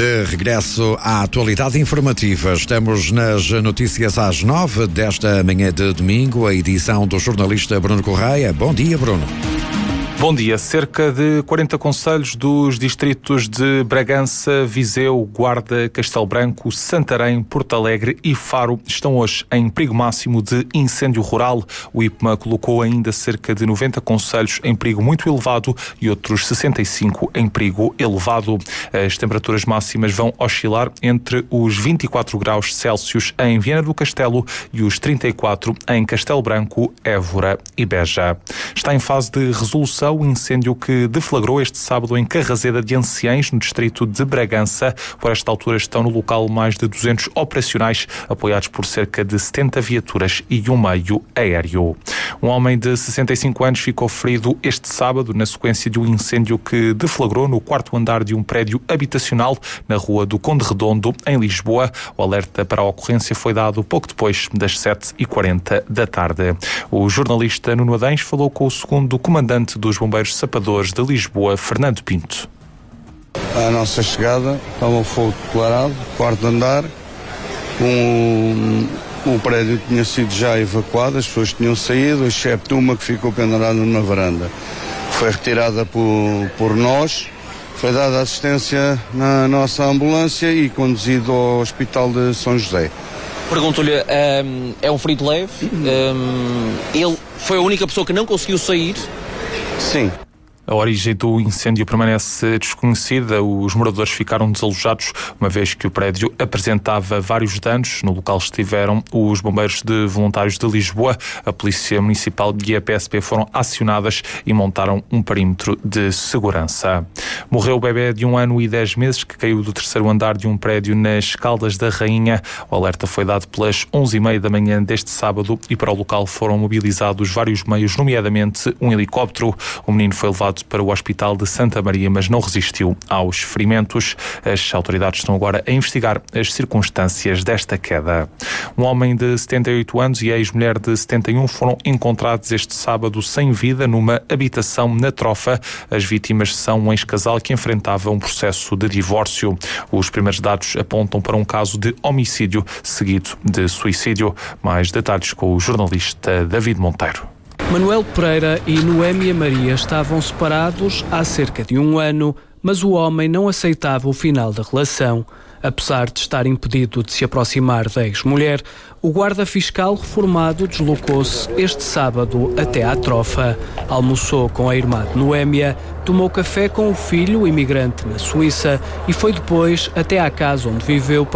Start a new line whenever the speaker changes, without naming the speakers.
De regresso à atualidade informativa, estamos nas notícias às 9 desta manhã de domingo, a edição do jornalista Bruno Correia. Bom dia, Bruno.
Bom dia. Cerca de 40 concelhos dos distritos de Bragança, Viseu, Guarda, Castelo Branco, Santarém, Porto Alegre e Faro estão hoje em perigo máximo de incêndio rural. O IPMA colocou ainda cerca de 90 concelhos em perigo muito elevado e outros 65 em perigo elevado. As temperaturas máximas vão oscilar entre os 24 graus Celsius em Viana do Castelo e os 34 em Castelo Branco, Évora e Beja. Está em fase de resolução o incêndio que deflagrou este sábado em Carraseda de Anciães, no distrito de Bragança. Por esta altura estão no local mais de 200 operacionais, apoiados por cerca de 70 viaturas e um meio aéreo. Um homem de 65 anos ficou ferido este sábado na sequência de um incêndio que deflagrou no quarto andar de um prédio habitacional na rua do Conde Redondo, em Lisboa. O alerta para a ocorrência foi dado pouco depois das 7h40 da tarde. O jornalista Nuno Adães falou com o segundo comandante dos Bombeiros Sapadores de Lisboa, Fernando Pinto.
À nossa chegada estava o fogo declarado, quarto andar, o prédio tinha sido já evacuado, as pessoas tinham saído, excepto uma que ficou pendurada numa varanda. Foi retirada por nós, foi dada assistência na nossa ambulância e conduzido ao Hospital de São José.
Pergunto-lhe, é um ferido leve? Ele foi a única pessoa que não conseguiu sair?
Sim.
A origem do incêndio permanece desconhecida. Os moradores ficaram desalojados, uma vez que o prédio apresentava vários danos. No local estiveram os bombeiros de voluntários de Lisboa, a Polícia Municipal e a PSP foram acionadas e montaram um perímetro de segurança. Morreu o bebê de 1 ano e 10 meses que caiu do terceiro andar de um prédio nas Caldas da Rainha. O alerta foi dado pelas 11h30 da manhã deste sábado e para o local foram mobilizados vários meios, nomeadamente um helicóptero. O menino foi levado para o Hospital de Santa Maria, mas não resistiu aos ferimentos. As autoridades estão agora a investigar as circunstâncias desta queda. Um homem de 78 anos e a ex-mulher de 71 foram encontrados este sábado sem vida numa habitação na Trofa. As vítimas são um ex-casal que enfrentava um processo de divórcio. Os primeiros dados apontam para um caso de homicídio seguido de suicídio. Mais detalhes com o jornalista David Monteiro.
Manuel Pereira e Noémia Maria estavam separados há cerca de 1 ano, mas o homem não aceitava o final da relação. Apesar de estar impedido de se aproximar da ex-mulher, o guarda fiscal reformado deslocou-se este sábado até à Trofa. Almoçou com a irmã de Noémia, tomou café com o filho, imigrante na Suíça, e foi depois até à casa onde viveu